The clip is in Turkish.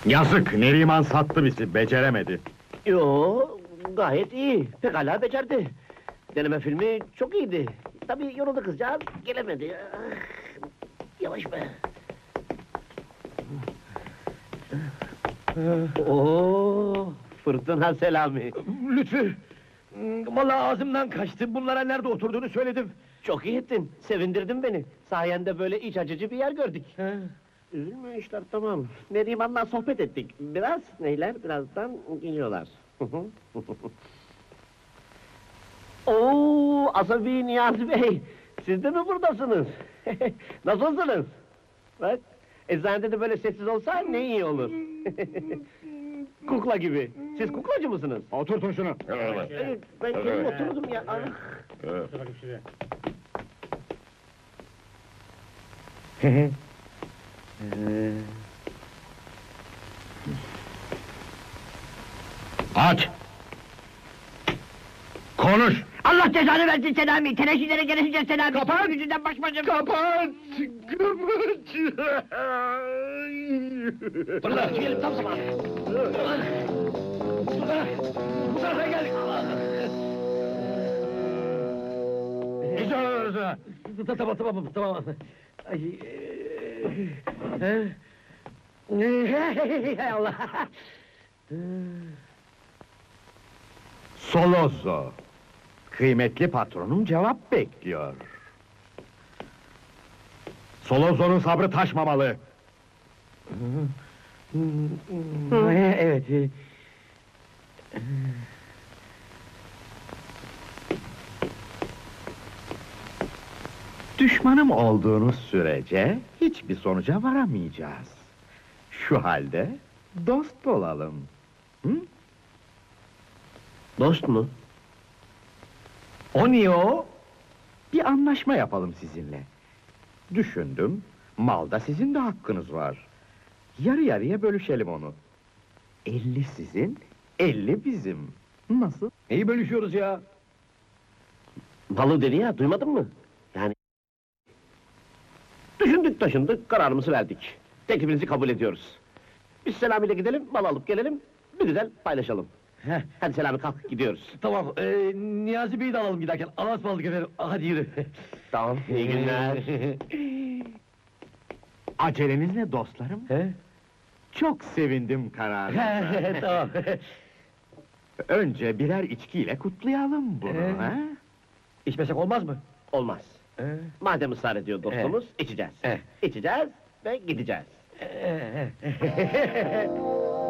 Yazık, Neriman sattı bizi, beceremedi. Yo, gayet iyi. Pekala becerdi. Deneme filmi çok iyiydi. Tabii yoruldu kızcağız, gelemedi. Ah, yavaş be. Oo, fırtına Selami. Lütfü! Vallahi ağzımdan kaçtı, bunlara nerede oturduğunu söyledim. Çok iyi ettin, sevindirdin beni. Sayende böyle iç açıcı bir yer gördük. Üzülme, işler tamam. Neriman'la sohbet ettik. Biraz neyler, birazdan geliyorlar. Oo, Asabi Niyazi Bey! Siz de mi buradasınız? Nasılsınız? Bak, eczanede de böyle sessiz olsa ne iyi olur. Kukla gibi. Siz kuklacı mısınız? Oturtun şunu. Evet, ben kendim oturdum ya. Ah. Aç! Konuş! Allah cezanı versin Selami! Teneşilere gelişeceğiz Selami! Kapat! Senin yüzünden baş başa... Kapat! Kapat! Fırla, gelin tam zaman! Bu tarafa gel! Tamam. Ay, Hay Allah! Solozzo! Kıymetli patronum cevap bekliyor. Solozzo'nun sabrı taşmamalı. Evet. Düşmanım olduğunuz sürece hiçbir sonuca varamayacağız. Şu halde dost olalım. Hı? Dost mu? O niye o? Bir anlaşma yapalım sizinle. Düşündüm, malda sizin de hakkınız var. Yarı yarıya bölüşelim onu. 50 sizin, 50 bizim. Nasıl? neyi bölüşüyoruz ya? Balı dedi ya, duymadın mı? Yani... Düşündük taşındık, kararımızı verdik. Teklifinizi kabul ediyoruz. Biz Selami ile gidelim, mal alıp gelelim, bir güzel paylaşalım. Heh, Hadi Selami kalk, gidiyoruz. tamam, Niyazi Bey'i de alalım giderken. Allah'a ısmarladık efendim, hadi yürü. Tamam, iyi günler. Aceleniz ne dostlarım? He? Çok sevindim kararınıza. Tamam. Önce birer içkiyle kutlayalım bunu, ha? İçmesek olmaz mı? Olmaz. Madem ısrar ediyor dostumuz, içeceğiz. Eh. İçeceğiz ve gideceğiz.